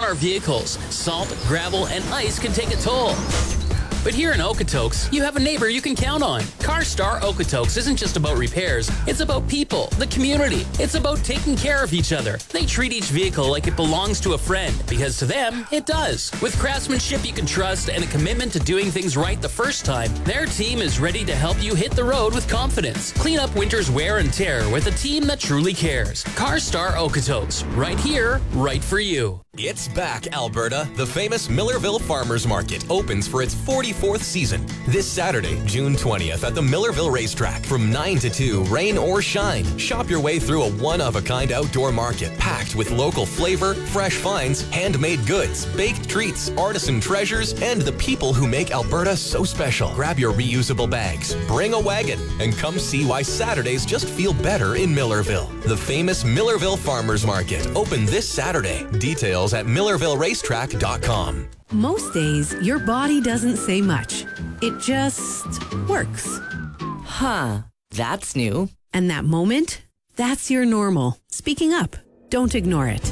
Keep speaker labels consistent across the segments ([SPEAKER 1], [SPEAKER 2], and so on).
[SPEAKER 1] our vehicles, salt, gravel, and ice can take a toll. But here in Okotoks, you have a neighbor you can count on. CarStar Okotoks isn't just about repairs. It's about people, the community. It's about taking care of each other. They treat each vehicle like it belongs to a friend, because to them, it does. With craftsmanship you can trust and a commitment to doing things right the first time, their team is ready to help you hit the road with confidence. Clean up winter's wear and tear with a team that truly cares. CarStar Okotoks, right here, right for you.
[SPEAKER 2] It's back, Alberta. The famous Millerville Farmers Market opens for its 44th season this Saturday, June 20th at the Millerville Racetrack from 9 to 2, rain or shine. Shop your way through a one-of-a-kind outdoor market packed with local flavor, fresh finds, handmade goods, baked treats, artisan treasures, and the people who make Alberta so special. Grab your reusable bags, bring a wagon, and come see why Saturdays just feel better in Millerville. The famous Millerville Farmers Market open this Saturday. Details at millervilleracetrack.com.
[SPEAKER 3] Most days, your body doesn't say much. It just works.
[SPEAKER 4] Huh, that's new.
[SPEAKER 3] And that moment, that's your normal. Speaking up, don't ignore it.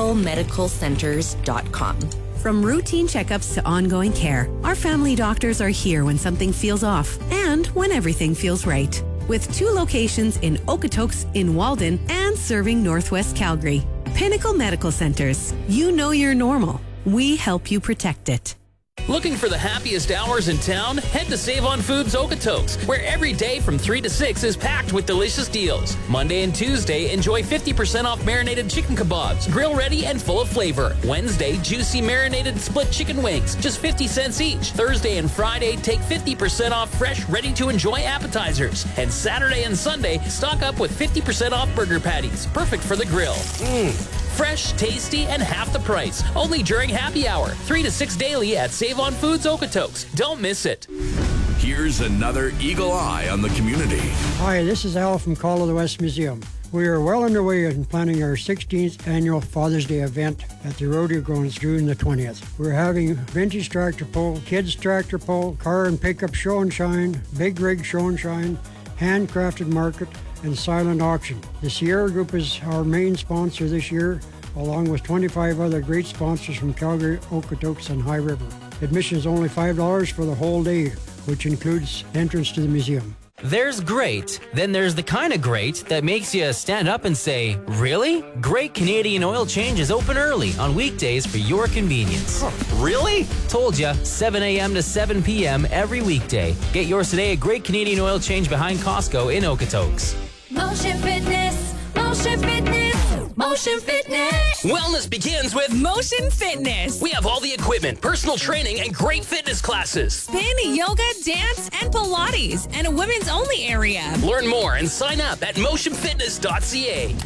[SPEAKER 4] PinnacleMedicalCenters.com.
[SPEAKER 3] From routine checkups to ongoing care, our family doctors are here when something feels off and when everything feels right. With 2 locations in Okotoks, in Walden, and serving Northwest Calgary. Pinnacle Medical Centers. You know you're normal. We help you protect it.
[SPEAKER 1] Looking for the happiest hours in town? Head to Save on Foods Okotoks, where every day from 3 to 6 is packed with delicious deals. Monday and Tuesday, enjoy 50% off marinated chicken kebabs, grill ready and full of flavor. Wednesday, juicy marinated split chicken wings, just 50 cents each. Thursday and Friday, take 50% off fresh, ready to enjoy appetizers. And Saturday and Sunday, stock up with 50% off burger patties, perfect for the grill. Fresh, tasty, and half the price. Only during happy hour. 3 to 6 daily at Save on Foods Okotoks. Don't miss it.
[SPEAKER 5] Here's another Eagle Eye on the community.
[SPEAKER 6] Hi, this is Al from Call of the West Museum. We are well underway in planning our 16th annual Father's Day event at the Rodeo Grounds June the 20th. We're having vintage tractor pull, kids tractor pull, car and pickup show and shine, big rig show and shine, handcrafted market, and silent auction. The Sierra Group is our main sponsor this year, along with 25 other great sponsors from Calgary, Okotoks, and High River. Admission is only $5 for the whole day, which includes entrance to the museum.
[SPEAKER 7] There's great, then there's the kind of great that makes you stand up and say, really? Great Canadian Oil Change is open early on weekdays for your convenience.
[SPEAKER 2] Really?
[SPEAKER 7] Told ya, 7 a.m. to 7 p.m. every weekday. Get yours today at Great Canadian Oil Change behind Costco in Okotoks.
[SPEAKER 8] Motion Fitness, Motion Fitness, Motion Fitness.
[SPEAKER 1] Wellness begins with
[SPEAKER 9] Motion Fitness.
[SPEAKER 1] We have all the equipment, personal training, and great fitness classes.
[SPEAKER 9] Spin, yoga, dance, and Pilates, and a women's only area.
[SPEAKER 1] Learn more and sign up at motionfitness.ca.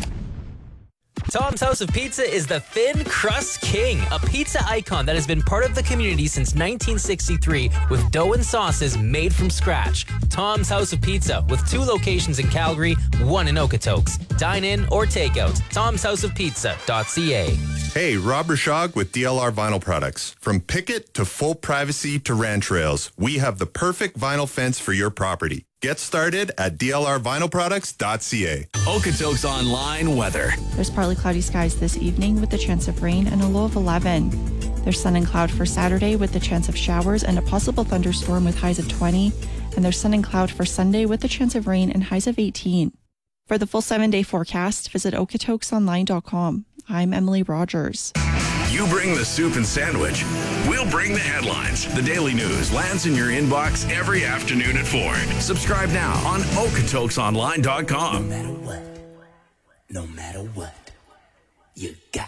[SPEAKER 7] Tom's House of Pizza is the Thin Crust King, a pizza icon that has been part of the community since 1963 with dough and sauces made from scratch. Tom's House of Pizza with 2 locations in Calgary, 1 in Okotoks. Dine in or take out. Tom'sHouseOfPizza.ca.
[SPEAKER 10] Hey, Rob Rashog with DLR Vinyl Products. From picket to full privacy to ranch rails, we have the perfect vinyl fence for your property. Get started at dlrvinylproducts.ca.
[SPEAKER 5] Okotoks Online weather.
[SPEAKER 11] There's partly cloudy skies this evening with the chance of rain and a low of 11. There's sun and cloud for Saturday with the chance of showers and a possible thunderstorm with highs of 20. And there's sun and cloud for Sunday with the chance of rain and highs of 18. For the full 7-day forecast, visit okotoksonline.com. I'm Emily Rogers.
[SPEAKER 5] You bring the soup and sandwich. We'll bring the headlines. The Daily News lands in your inbox every afternoon at 4. Subscribe now on okotoksonline.com.
[SPEAKER 12] No matter what, you got